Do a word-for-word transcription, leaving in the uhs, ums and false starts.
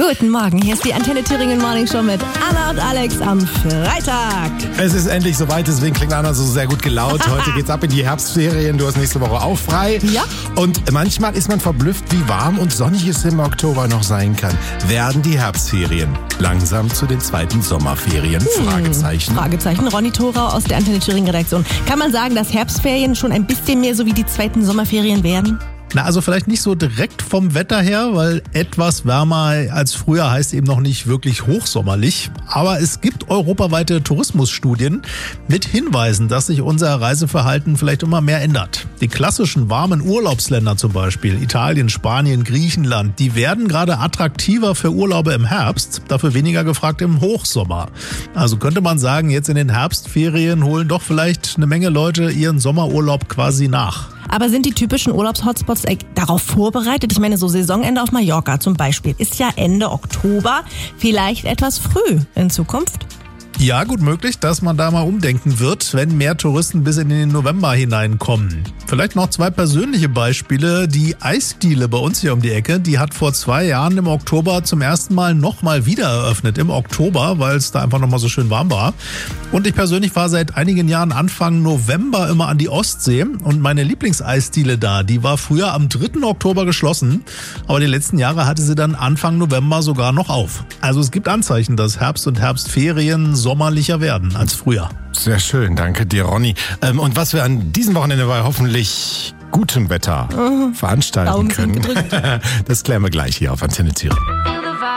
Guten Morgen, hier ist die Antenne Thüringen Morning Show mit Anna und Alex am Freitag. Es ist endlich soweit, deswegen klingt Anna so sehr gut gelaunt. Heute geht's ab in die Herbstferien, du hast nächste Woche auch frei. Ja. Und manchmal ist man verblüfft, wie warm und sonnig es im Oktober noch sein kann. Werden die Herbstferien langsam zu den zweiten Sommerferien? Hm. Fragezeichen. Fragezeichen. Ronny Thorau aus der Antenne Thüringen Redaktion. Kann man sagen, dass Herbstferien schon ein bisschen mehr so wie die zweiten Sommerferien werden? Na, also vielleicht nicht so direkt vom Wetter her, weil etwas wärmer als früher heißt eben noch nicht wirklich hochsommerlich. Aber es gibt europaweite Tourismusstudien mit Hinweisen, dass sich unser Reiseverhalten vielleicht immer mehr ändert. Die klassischen warmen Urlaubsländer zum Beispiel, Italien, Spanien, Griechenland, die werden gerade attraktiver für Urlaube im Herbst, dafür weniger gefragt im Hochsommer. Also könnte man sagen, jetzt in den Herbstferien holen doch vielleicht eine Menge Leute ihren Sommerurlaub quasi nach. Aber sind die typischen Urlaubshotspots darauf vorbereitet? Ich meine, so Saisonende auf Mallorca zum Beispiel ist ja Ende Oktober, vielleicht etwas früh in Zukunft. Ja, gut möglich, dass man da mal umdenken wird, wenn mehr Touristen bis in den November hineinkommen. Vielleicht noch zwei persönliche Beispiele. Die Eisdiele bei uns hier um die Ecke, die hat vor zwei Jahren im Oktober zum ersten Mal nochmal wieder eröffnet. Im Oktober, weil es da einfach nochmal so schön warm war. Und ich persönlich war seit einigen Jahren Anfang November immer an die Ostsee. Und meine Lieblingseisdiele da, die war früher am dritten Oktober geschlossen. Aber die letzten Jahre hatte sie dann Anfang November sogar noch auf. Also es gibt Anzeichen, dass Herbst und Herbstferien sommerlicher werden als früher. Sehr schön, danke dir, Ronny. Ähm, und was wir an diesem Wochenende bei hoffentlich gutem Wetter mhm. veranstalten Daumen können, sind gedrückt. das klären wir gleich hier auf Antenne Thüringen.